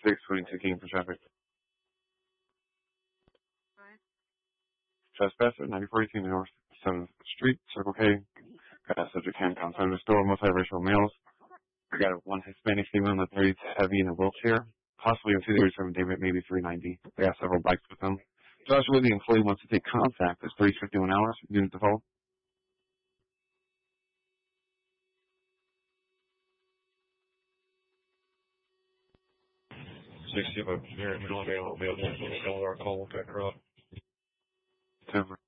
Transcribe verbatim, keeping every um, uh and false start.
six twenty-two King for traffic. Right. Trespasser, ninety-four eighteen North seventh Street, Circle K. Got a subject handcuffed under store, multiracial males. I got one Hispanic female in the thirties, heavy in a wheelchair. Possibly a two thirty-seven David, maybe three ninety. They got several bikes with them. Joshua, the employee wants to take contact. It's three fifty-one hours. Unit to hold. sixty of a generic middle male, male, male, male, call, back her up. Ten